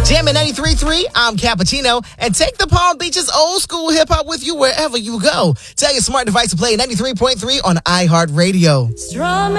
Jam at 93.3, I'm Cappuccino, and take the Palm Beaches old school hip hop with you wherever you go. Tell your smart device to play 93.3 on iHeartRadio.